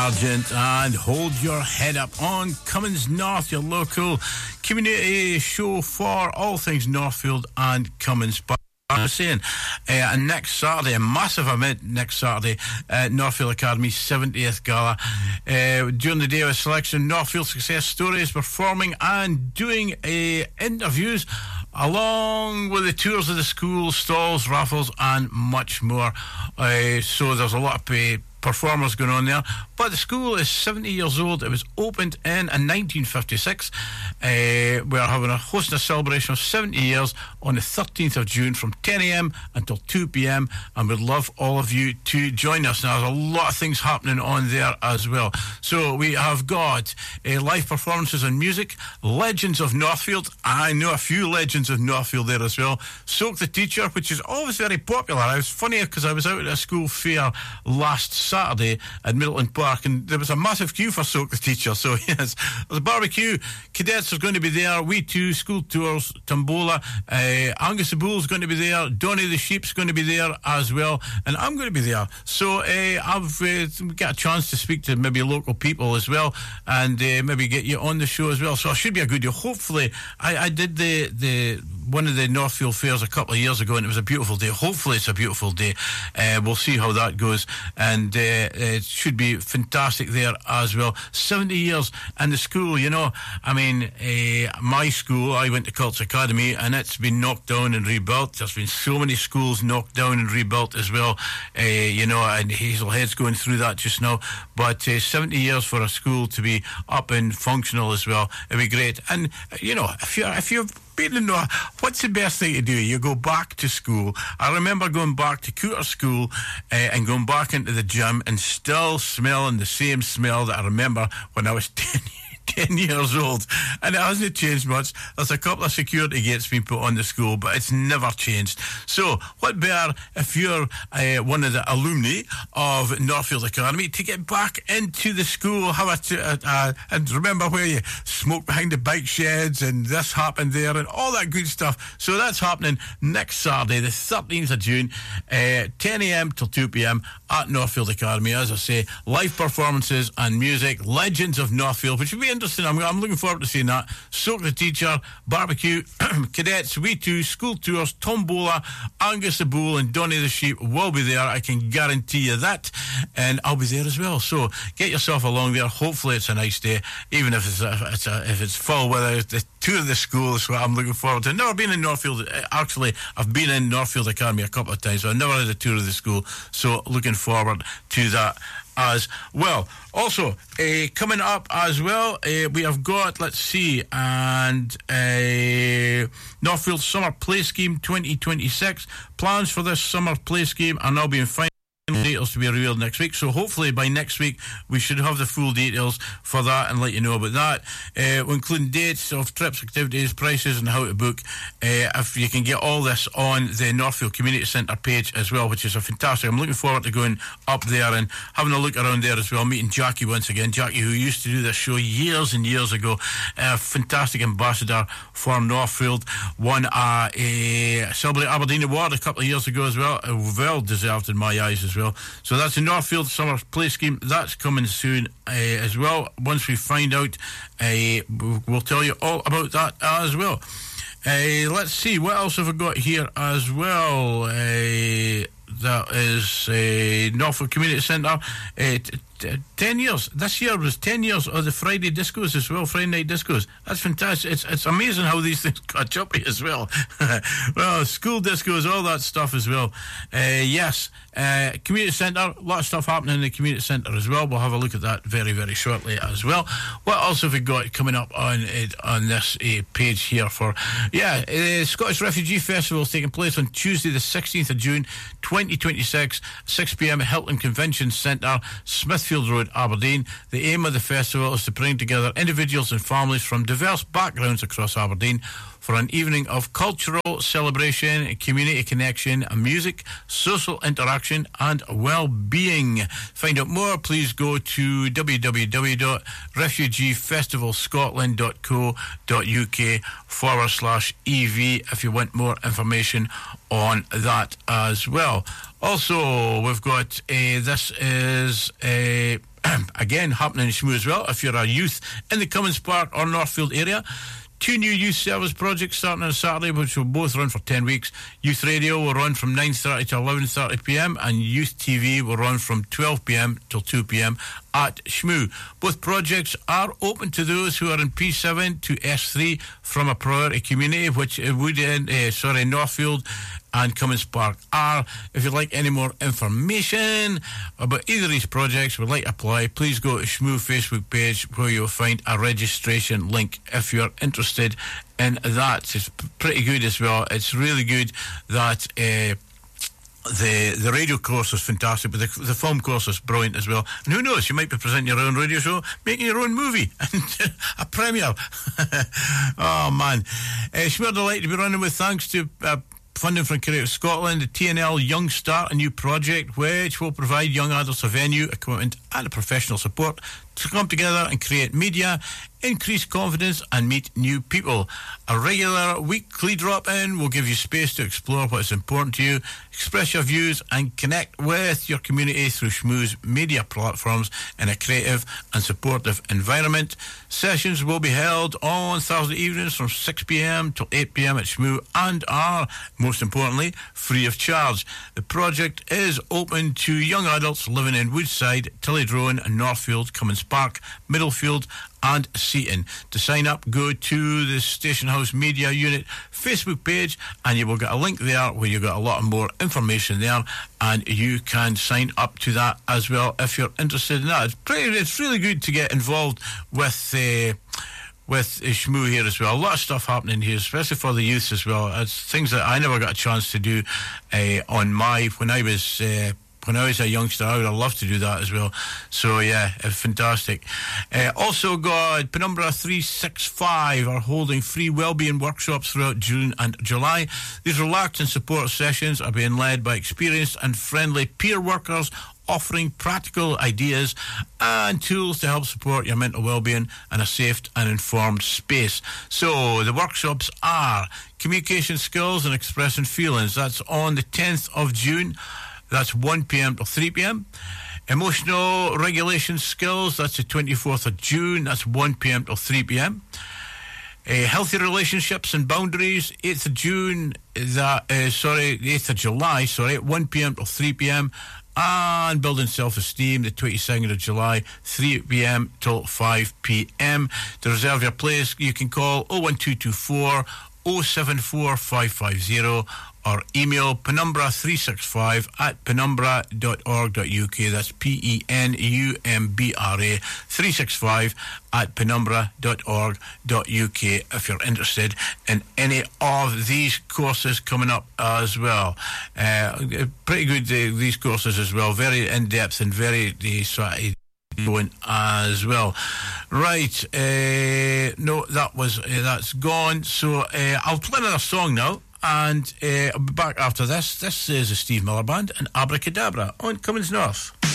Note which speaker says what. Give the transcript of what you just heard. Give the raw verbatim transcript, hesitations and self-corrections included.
Speaker 1: Argent and Hold Your Head Up on Cummins North, your local community show for all things Northfield and Cummins. But I was saying, uh, and next Saturday, a massive event next Saturday, uh, Northfield Academy's seventieth Gala. Uh, during the day of selection, Northfield Success Stories performing and doing uh, interviews along with the tours of the school, stalls, raffles and much more. Uh, so there's a lot of uh, performers going on there. But the school is seventy years old. It was opened in, in nineteen fifty-six. Uh, we are having a hosting a celebration of seventy years on the thirteenth of June from ten a.m. until two p.m. and we'd love all of you to join us. Now, there's a lot of things happening on there as well. So we have got uh, live performances and music, Legends of Northfield. I know a few Legends of Northfield there as well. Soak the Teacher, which is always very popular. It was funny because I was out at a school fair last Saturday at Middleton Park and there was a massive queue for Soak the Teacher. So yes, there's a barbecue, cadets are going to be there, We Too, school tours, Tombola, uh, Angus the Bull's going to be there, Donny the Sheep's going to be there as well, and I'm going to be there. So uh, I've uh, got a chance to speak to maybe local people as well and uh, maybe get you on the show as well. So it should be a good day. Hopefully, I, I did the, the one of the Northfield fairs a couple of years ago and it was a beautiful day. Hopefully it's a beautiful day. Uh, we'll see how that goes and uh, it should be fantastic there as well. seventy years and the school, you know, I mean, uh, my school, I went to Cults Academy and it's been knocked down and rebuilt. There's been so many schools knocked down and rebuilt as well, uh, you know, and Hazelhead's going through that just now. But uh, seventy years for a school to be up and functional as well, it'd be great. And, you know, if you're, if you're being know what's the best thing to do? You go back to school. I remember going back to Cooter School uh, and going back into the gym and still smelling the same smell that I remember when I was ten ten years old, and it hasn't changed much. There's a couple of security gates being put on the school, but it's never changed. So what better if you're uh, one of the alumni of Northfield Academy to get back into the school, have a, t- a, a and remember where you smoke behind the bike sheds and this happened there and all that good stuff. So that's happening next Saturday the thirteenth of June, uh, ten a.m. till two p.m. at Northfield Academy. As I say, live performances and music, Legends of Northfield, which will be interesting. I'm, I'm looking forward to seeing that. Soak the Teacher, barbecue, cadets, We Too, school tours, Tombola, Angus the Bull and Donny the Sheep will be there. I can guarantee you that. And I'll be there as well. So get yourself along there. Hopefully it's a nice day, even if it's a, it's a, if it's full weather. The tour of the school is what I'm looking forward to. I've never been in Northfield. Actually, I've been in Northfield Academy a couple of times, but I've never had a tour of the school. So looking forward to that as well. Also, uh, coming up as well, uh, we have got, let's see, and uh, Northfield Summer Play Scheme twenty twenty-six. Plans for this summer play scheme are now being finalised. Details to be revealed next week, so hopefully by next week we should have the full details for that and let you know about that, uh, including dates of trips, activities, prices and how to book. Uh, if you can get all this on the Northfield Community Centre page as well, which is a fantastic. I'm looking forward to going up there and having a look around there as well, meeting Jackie once again. Jackie, who used to do this show years and years ago, a fantastic ambassador for Northfield, won a, a Celebrate Aberdeen Award a couple of years ago as well, well deserved in my eyes as well. So that's the Northfield Summer Play Scheme. That's coming soon uh, as well. Once we find out, uh, we'll tell you all about that as well. Uh, let's see, what else have I got here as well? Uh, that is uh, Northfield Community Centre. Uh, t- t- ten years. This year was ten years of the Friday discos as well, Friday night discos. That's fantastic. It's it's amazing how these things catch up as well. Well, school discos, all that stuff as well. Uh, yes, uh, community centre, a lot of stuff happening in the community centre as well. We'll have a look at that very, very shortly as well. What else have we got coming up on it on this uh, page here for? Yeah, uh, Scottish Refugee Festival is taking place on Tuesday the sixteenth of June, twenty twenty-six, six p.m. at Hilton Convention Centre, Smithfield Road, Aberdeen. The aim of the festival is to bring together individuals and families from diverse backgrounds across Aberdeen for an evening of cultural celebration, community connection, music, social interaction and well-being. Find out more, please go to w w w dot refugee festival scotland dot co dot u k forward slash E V if you want more information on that as well. Also, we've got uh, this is uh, again, happening in Shmoo as well. If you're a youth in the Cummins Park or Northfield area, two new youth service projects starting on Saturday, which will both run for ten weeks. Youth Radio will run from nine thirty to eleven thirty p.m. and Youth T V will run from twelve p.m. till two p.m. at Shmoo. Both projects are open to those who are in P seven to S three from a priority community, which would in, uh, sorry, Northfield and Cummins Park are. If you'd like any more information about either of these projects, would like to apply, please go to Shmoo Facebook page where you'll find a registration link if you're interested in that. It's pretty good as well. It's really good that uh, the the radio course is fantastic, but the, the film course is brilliant as well. And who knows, you might be presenting your own radio show, making your own movie, a premiere. Oh man, uh, Shmoo are delighted to be running with thanks to uh, funding from Creative Scotland, the T N L Young Start, a new project which will provide young adults a venue, equipment and a professional support to come together and create media, increase confidence and meet new people. A regular weekly drop-in will give you space to explore what is important to you, express your views and connect with your community through Shmoo's media platforms in a creative and supportive environment. Sessions will be held on Thursday evenings from six p.m. till eight p.m. at Shmoo and are, most importantly, free of charge. The project is open to young adults living in Woodside, Tillydrone, Northfield, Cummins Park, Middlefield and Seaton. To sign up, go to the Station House Media Unit Facebook page and you will get a link there where you get a lot more information there and you can sign up to that as well if you're interested in that. It's, pretty, it's really good to get involved with uh, with Shmoo here as well. A lot of stuff happening here, especially for the youths as well. It's things that I never got a chance to do uh, on my, when I was uh, When I was a youngster, I would have loved to do that as well. So, yeah, it's fantastic. Uh, also got Penumbra three sixty-five are holding free wellbeing workshops throughout June and July. These relaxed and support sessions are being led by experienced and friendly peer workers offering practical ideas and tools to help support your mental well-being in a safe and informed space. So the workshops are communication skills and expressing feelings. That's on the tenth of June. That's one p.m. till three p.m. Emotional regulation skills, that's the twenty-fourth of June. That's one p.m. till three p.m. Uh, healthy relationships and boundaries, eighth of June, that, uh, sorry, the eighth of July, sorry, one p.m. till three p.m. And building self-esteem, the twenty-second of July, three p.m. till five p.m. To reserve your place, you can call oh one two two four oh seven four five five zero or email penumbra three sixty-five at penumbra dot org dot u k. That's P E N U M B R A three sixty-five at penumbra dot org dot u k if you're interested in any of these courses coming up as well. Uh, pretty good, uh, these courses as well. Very in-depth and very uh, sort of going as well. Right, uh, no, that was uh, that's gone. So uh, I'll play another song now. And uh, I'll be back after this. This is the Steve Miller Band and Abracadabra on Cummins North.